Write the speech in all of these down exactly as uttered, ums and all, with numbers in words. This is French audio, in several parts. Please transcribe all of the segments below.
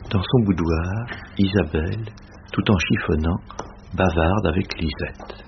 Dans son boudoir, Isabelle, tout en chiffonnant, bavarde avec Lisette.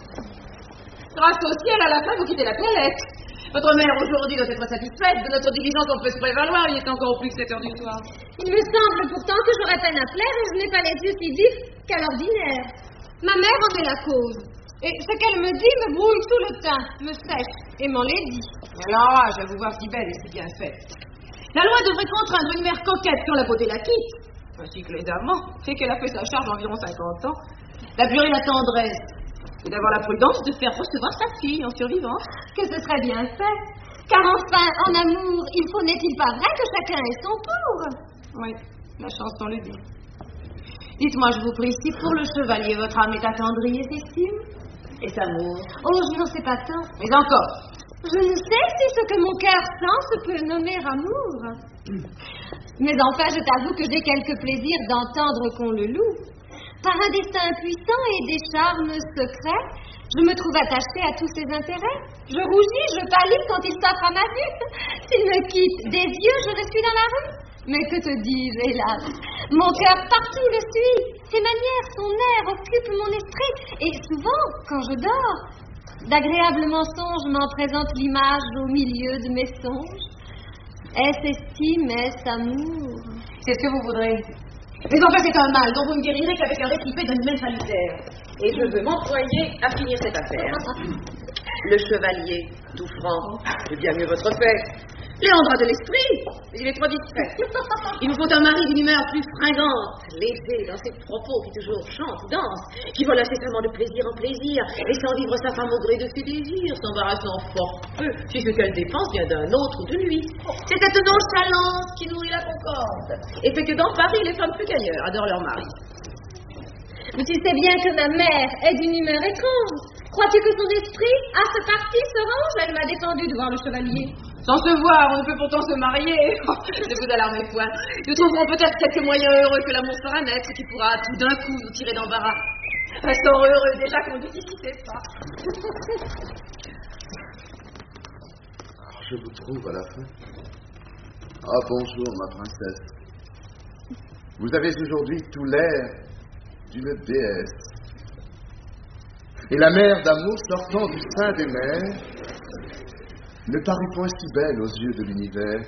Grâce au ciel, à la fin, vous quittez la toilette. Votre mère, aujourd'hui, doit être satisfaite. De notre diligence, on peut se prévaloir. Il est encore au plus que sept heures du soir. Il me semble pourtant que j'aurais peine à plaire et je n'ai pas les yeux si vifs qu'à l'ordinaire. Ma mère en est la cause. Et ce qu'elle me dit me brouille tout le teint, me sèche et m'enlaidit. Alors, je vais vous voir si belle et si bien faite. La loi devrait contraindre une mère coquette quand la beauté la quitte, ainsi que les amants, fait qu'elle a fait sa charge environ cinquante ans, d'apurer la tendresse et d'avoir la prudence de faire recevoir sa fille en survivant. Que ce serait bien fait. Car enfin, en amour, il faut, n'est-il pas vrai que chacun ait son tour? Oui, la chanson le dit. Dites-moi, je vous prie, si pour le chevalier votre âme est attendrie et s'estime, est amour? Oh, je n'en sais pas tant. Mais encore? Je ne sais si ce que mon cœur sent se peut nommer amour. Mais enfin, je t'avoue que j'ai quelque plaisir d'entendre qu'on le loue. Par un destin puissant et des charmes secrets, je me trouve attachée à tous ses intérêts. Je rougis, je pâlis quand il s'offre à ma vue. S'il me quitte des yeux, je le suis dans la rue. Mais que te dis-je, hélas? Mon cœur partout le suit. Ses manières, son air occupent mon esprit. Et souvent, quand je dors, d'agréables mensonges m'en présentent l'image au milieu de mes songes. Est-ce estime, est-ce amour? C'est ce que vous voudrez. Mais enfin, c'est un mal dont vous ne guérirez qu'avec un récipient d'un humain salutaire. Et je veux m'employer à finir cette affaire. Le chevalier, tout franc, c'est bien mieux votre fait. Léandre a de l'esprit, mais il est trop distrait. Il vous faut un mari d'une humeur plus fringante, léger dans ses propos, qui toujours chante, danse, qui vole incessamment de plaisir en plaisir, laissant vivre sa femme au gré de ses désirs, s'embarrassant fort peu si ce qu'elle dépense vient d'un autre ou de lui. C'est cette nonchalance qui nourrit la concorde, et fait que dans Paris, les femmes plus qu'ailleurs adorent leur mari. Mais tu sais bien que ma mère est d'une humeur étrange. Crois-tu que son esprit, à ce parti, se range? Elle m'a défendu devant le chevalier. Sans se voir, on ne peut pourtant se marier. Ne vous alarmez point. Nous trouverons peut-être quelques moyens heureux que l'amour fera naître, qui pourra tout d'un coup nous tirer d'embarras. Restons heureux déjà qu'on ne difficitait pas. Alors je vous trouve à la fin. Ah bonjour ma princesse. Vous avez aujourd'hui tout l'air d'une déesse. Et la mer d'amour sortant du sein des mers ne parut point si belle aux yeux de l'univers.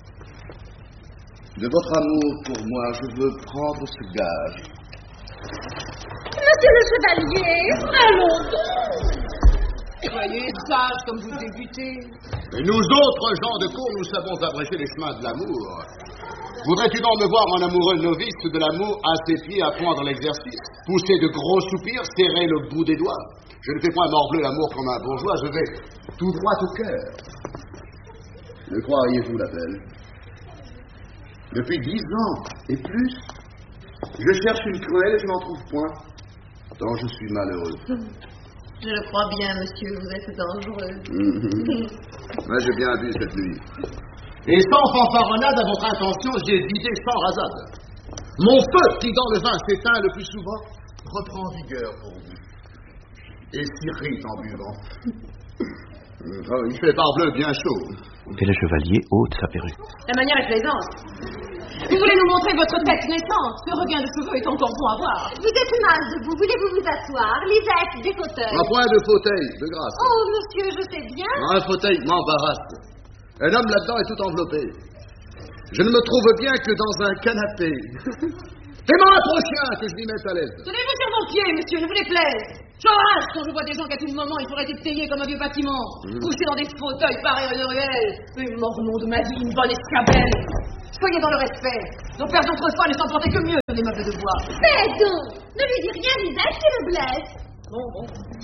De votre amour pour moi, je veux prendre ce gage. Monsieur le chevalier, allons donc. Soyez sage comme vous débutez. Et nous autres gens de cour, nous savons abriter les chemins de l'amour. Voudrais-tu donc me voir, mon amoureux novice de l'amour, à ses pieds apprendre l'exercice, pousser de gros soupirs, serrer le bout des doigts? Je ne fais point morbleu l'amour comme un bourgeois, je vais tout droit au cœur. Le croiriez-vous, la belle? Depuis dix ans et plus, je cherche une cruelle et je n'en trouve point, tant je suis malheureux. Je le crois bien, monsieur, vous êtes dangereux. Mmh. Mais j'ai bien bu cette nuit. Et sans fanfaronnade, à votre intention, j'ai vidé sans rasade. Mon feu, qui dans le vin s'éteint le plus souvent, reprend vigueur pour vous. Et s'irrite en buvant. Oh, il fait parbleu bien chaud. Et le chevalier ôte sa perruque. La manière est plaisante. Vous voulez nous montrer votre tête naissante? Ce regain de cheveux est encore bon à voir. Vous êtes mal debout, voulez-vous vous asseoir? Lisette, des fauteuils. Un point de fauteuil, de grâce. Oh, monsieur, je sais bien. Un fauteuil m'embarrasse. Un homme là-dedans est tout enveloppé. Je ne me trouve bien que dans un canapé. Fais-moi un prochain que je m'y mette à l'aise. Tenez-vous sur mon pied, monsieur, je vous déplaise. J'enrage quand je vois des gens qu'à tout moment il faudrait être taillés comme un vieux bâtiment, mmh. couchés dans des fauteuils pareils à une ruelle. Mais mormon de ma vie, une bonne escabelle. Soyez dans le respect. Nos pères d'autrefois ne s'en portaient que mieux que les meubles de bois. Mais donc, ne lui dis rien, Lisette, qui le blesse. Bon, bon.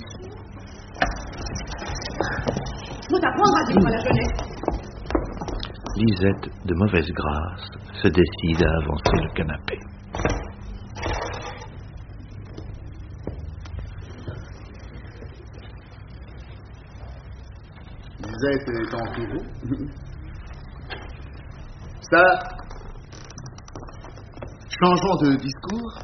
Faut apprendre à vivre à la jeunesse. Lisette, de mauvaise grâce, se décide à avancer le canapé. Lisette est entourée. Ça, changeons de discours.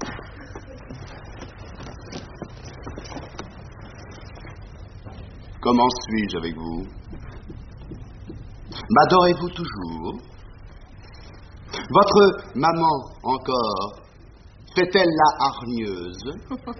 Comment suis-je avec vous? M'adorez-vous toujours? Votre maman, encore, fait-elle la hargneuse?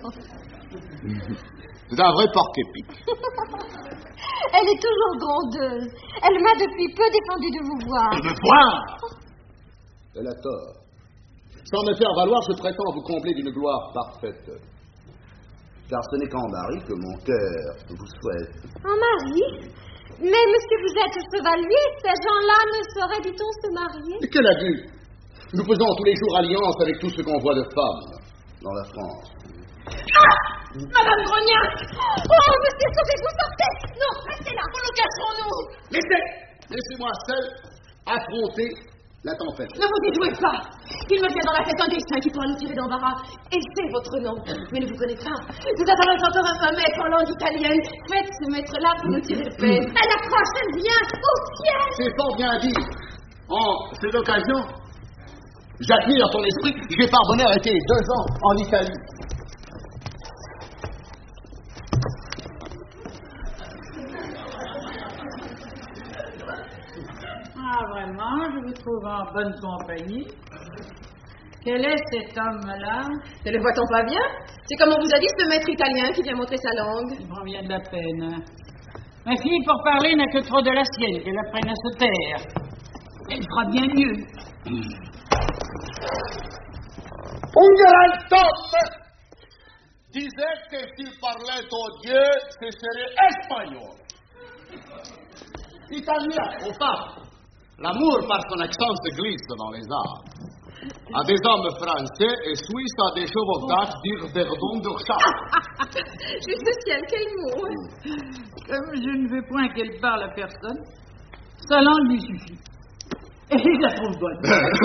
C'est un vrai porc-épic. Elle est toujours grondeuse. Elle m'a depuis peu défendu de vous voir. De me voir? Elle a tort. Sans me faire valoir, je prétends vous combler d'une gloire parfaite. Car ce n'est qu'en mari que mon cœur vous souhaite. En mari? Mais monsieur, vous êtes chevalier. Ces gens-là ne sauraient, dit-on, se marier? Et quel abus! Nous faisons tous les jours alliance avec tout ce qu'on voit de femmes dans la France. Ah! Madame Grognac! Oh, monsieur, sauvez-vous, sortez! Non, restez là, nous casserons-nous! Laissez! Laissez-moi seul affronter la tempête. Ne vous y jouez pas. Il me vient dans la tête un destin qui pourra nous tirer d'embarras. Et c'est votre nom. Mais ne vous connaissez pas. Vous êtes alors encore un maître en langue italienne. Faites ce maître-là pour nous tirer de peine. Elle approche, elle vient, au ciel! C'est fort bien dit. En cette occasion, j'admire ton esprit. J'ai par bonheur été deux ans en Italie. Ah, vraiment, je vous trouve en bonne compagnie. Quel est cet homme-là? Ne le voit-on pas bien? C'est comme on vous a dit, ce maître italien qui vient montrer sa langue. Il prend bien de la peine. Ma fille, pour parler, n'a que trop de la sienne, qu'elle apprenne à se taire. Elle fera bien mieux. Un grand homme disait que s'il parlait au Dieu, ce serait espagnol. Italien, au pape. L'amour, par son accent, se glisse dans les arts. À des hommes français et suisses, à des chevaudages dire Verdon d'Urchat. Juste le ciel, quel mot! Comme je ne veux point qu'elle parle à personne, sa langue lui suffit. Et je la trouve bonne.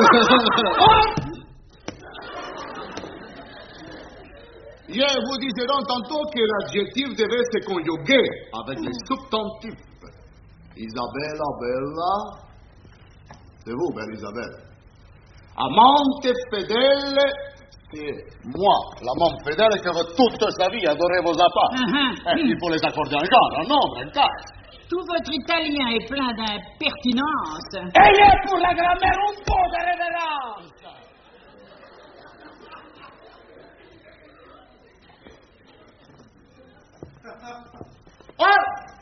Hier, vous disiez donc tantôt que l'adjectif devait se conjuguer avec les substantifs. Isabella, bella. C'est vous, belle Isabelle. Amante fidèle, c'est moi, l'amant fidèle qui veut toute sa vie adorer vos appâts. Uh-huh. Il faut les accorder un genre, un nombre, un cas. Tout votre italien est plein d'impertinence. Ayez pour la grammaire un peu de révérence. Ah!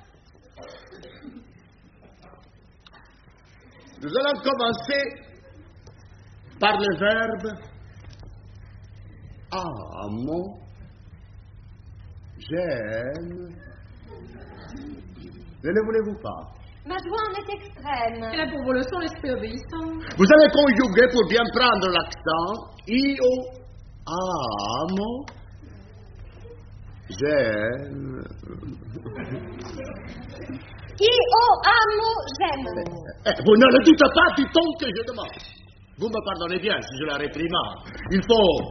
Nous allons commencer par le verbe amo, j'aime. Ne le voulez-vous pas? Ma joie en est extrême. Elle a pour vos leçons l'esprit obéissant. Vous allez conjuguer pour bien prendre l'accent. Io amo, j'aime. Io amo, j'aime. Eh, vous ne le dites pas du ton que je demande. Vous me pardonnez bien si je la réprimande. Il faut...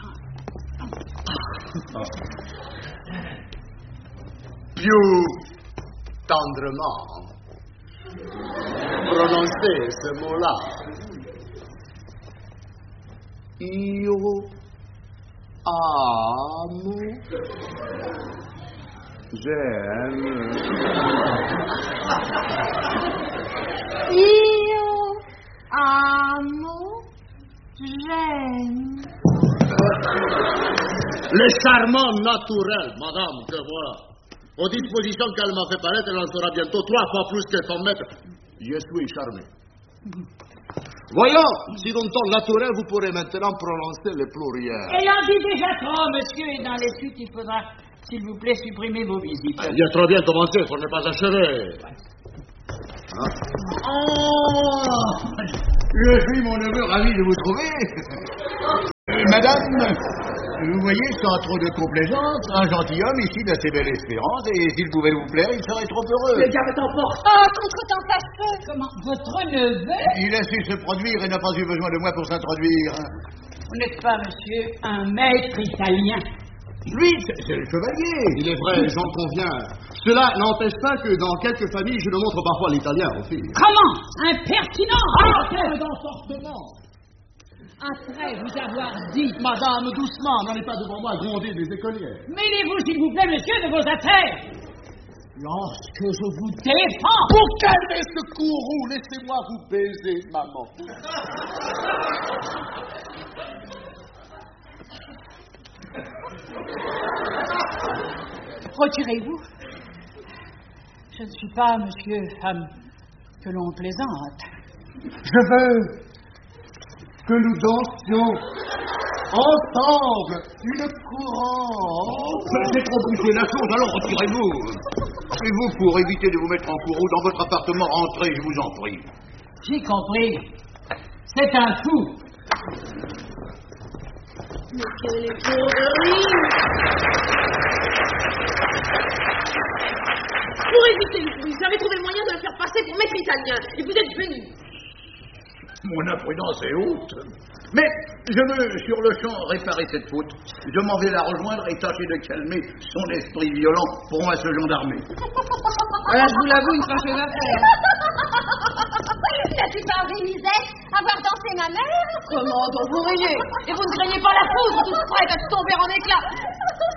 plus tendrement prononcer ce mot-là. Io amo, j'aime. Io amo, j'aime. Le charmant naturel, madame, que voilà. Aux dispositions qu'elle m'a fait paraître, elle en sera bientôt trois fois plus que son maître. Je suis charmé. Voyons, si d'un ton naturel, vous pourrez maintenant prononcer le pluriel. Ayant dit déjà trop, monsieur, et dans les suites, il faudra, s'il vous plaît, supprimer vos visites. Il a trop bien commencé pour ne pas achever. Hein? Oh, je suis, mon neveu, ravi de vous trouver. Euh, madame, vous voyez, sans trop de complaisance, un gentilhomme ici d'assez belle espérance, et s'il pouvait vous plaire, il serait trop heureux. Le diable t'emporte. Oh, contre-temps fâcheux. Comment? Votre neveu? Il a su se produire et n'a pas eu besoin de moi pour s'introduire. Vous n'êtes pas, monsieur, un maître italien. Lui, c'est le chevalier. Il est vrai, j'en conviens. Cela n'empêche pas que dans quelques familles, je le montre parfois l'italien aussi. Comment? Impertinent! Ah, quel emportement! Après vous avoir dit... Madame, doucement, n'allez pas devant moi gronder des écoliers. Mêlez-vous, s'il vous plaît, monsieur, de vos affaires. Lorsque je vous défends... Pour calmer ce courroux, laissez-moi vous baiser, maman. Retirez-vous. Je ne suis pas monsieur Ham, que l'on plaisante. Je veux que nous dansions ensemble une courante. C'est trop poussé la chose, alors retirez-vous. Et vous, pour éviter de vous mettre en courroux dans votre appartement, rentrez, je vous en prie. J'ai compris. C'est un fou. Mais quelle étourderie! Pour éviter le bruit, j'avais trouvé le moyen de le faire passer pour maître italien. Et vous êtes venu. Mon imprudence est haute. Mais je veux sur le champ réparer cette faute. Je m'en vais la rejoindre et tâcher de calmer son esprit violent pour moi se gendarmer. Voilà, je vous l'avoue, une fâcheuse affaire. N'as-tu pas envie, Lisette, avoir dansé ma mère? Comment donc vous riez? Et vous ne craignez pas la foudre toute prête à tomber en éclats?